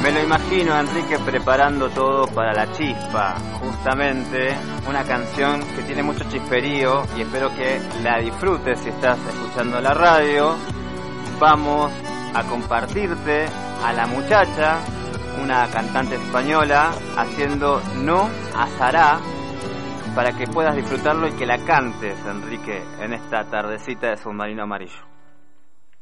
Me lo imagino a Enrique preparando todo para la chispa, justamente una canción que tiene mucho chisperío y espero que la disfrutes si estás escuchando la radio. Vamos a compartirte a La Muchacha, una cantante española, haciendo No Azará, para que puedas disfrutarlo y que la cantes, Enrique, en esta tardecita de Submarino Amarillo.